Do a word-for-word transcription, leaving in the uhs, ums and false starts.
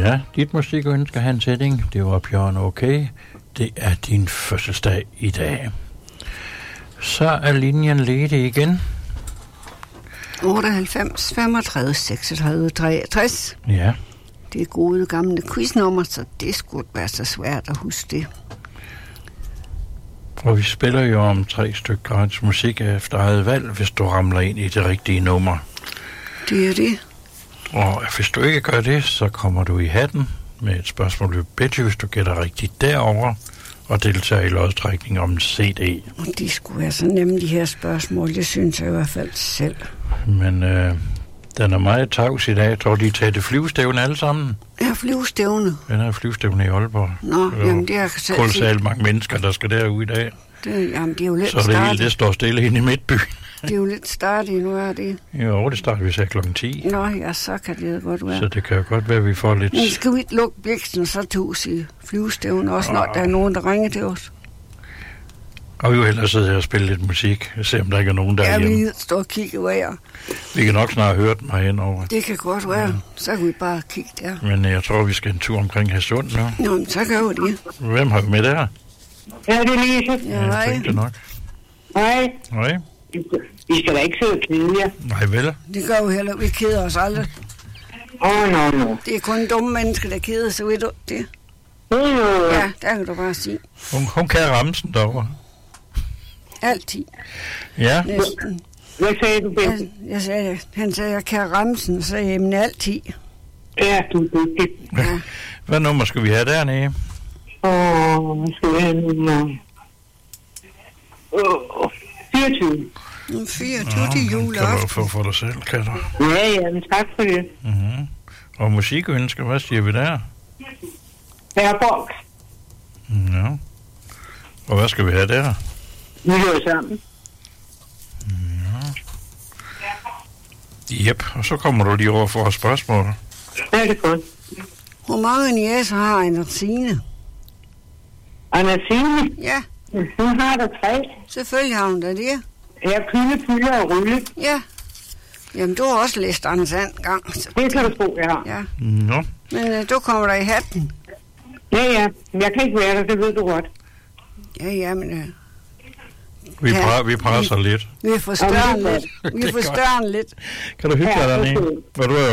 Ja, dit musikønske, Hans Henning, det var Bjørn Okay. Det er din fødselsdag i dag. Så er linjen ledig igen. otteoghalvfems femogtredive seksogtredive treogtres. Ja. Det er gode gamle quiznummer, så det skulle være så svært at huske det. Og vi spiller jo om tre stykker gratis musik efter eget valg, hvis du ramler ind i det rigtige nummer. Det er det. Og hvis du ikke gør det, så kommer du i hatten med et spørgsmål ved Betty, hvis du gætter rigtigt derover og deltager i lodtrækning om en C D. Og de skulle være så nemme, de her spørgsmål. Det synes jeg i hvert fald selv. Men øh, den er meget tavs i dag. Jeg tror, de tager det flyvestævne alle sammen. Ja, flyvestævne. Den er flyvestævne i Aalborg. Nå, jamen det er selv kolossalt mange mennesker, der skal derud i dag. Det, jamen, det er jo lidt så det startet. hele, det står stille inde i midtbyen. Det er jo lidt startet nu, er det? Jo, det starter vi så klokken ti. Nå, ja, så kan det godt være. Så det kan jo godt være, at vi får lidt... Men skal vi ikke lukke bliksen, så tus i flyvestævnen, også når der er nogen, der ringer til os? Og vi vil hellere sidde her og spille lidt musik, se om der ikke er nogen, der ja, er hjemme. Ja, vi står og kigge hver. Vi kan nok snart høre den herhen over. Det kan godt være. Ja. Så kan vi bare kigge der. Men jeg tror, vi skal en tur omkring Hadsund nu. Nå, men så gør vi det. Hvem har vi med der? Ja, det er Lise. Ja, jeg hej. tænkte nok. Hej. Hej. I skal da ikke sidde og kede jer. Nej, vel? Det gør jo heller. Vi keder os aldrig. Åh, oh, no, no. Det er kun dumme mennesker, der keder sig, ved du det? Det er jo... Ja, der kan du bare sige. Hun, hun kan ramsen derovre. Altid. Ja. Næsten. Hvad sagde du, Jeg, Bente? jeg sagde, han sagde, jeg kan ramsen, så jamen altid. Ja, du er dygtig. Ja. Hvad nummer skal vi have dernede? Åh, oh, hvad skal vi have nu? Åh, fireogtyve. fireogtyve Nå, til kan juleaften. du få for dig selv, kan du? Ja, ja, men tak for det. Mm-hmm. Og musikønsker, hvad siger vi der? Herborg. Ja. Og hvad skal vi have der? Vi hører sammen. Jep, og så kommer du lige over for et spørgsmål. Ja, det er godt. Hvor mange niæser har Andersine? Andersine? Ja, Hun har der tre. selvfølgelig har hun da det. Ja, Pylle, Pylle og Rulle. Ja. Jamen, du har også læst Anders And gang. Så. Det kan du tro, jeg har. Ja, Nå. men øh, du kommer der i hatten. Ja, ja. Men jeg kan ikke være der, det ved du godt. Ja, ja, men øh, Vi, Ja. pre- vi presser lidt. vi får større lidt. Vi får større lidt. Kan du hygge dig Ja, dernede? okay. Hvor du er